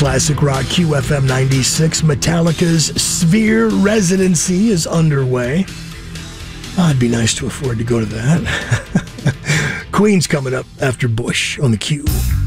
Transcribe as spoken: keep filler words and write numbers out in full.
Classic Rock Q F M ninety-six. Metallica's Sphere residency is underway. Oh, it'd be nice to afford to go to that. Queen's coming up after Bush on the Q.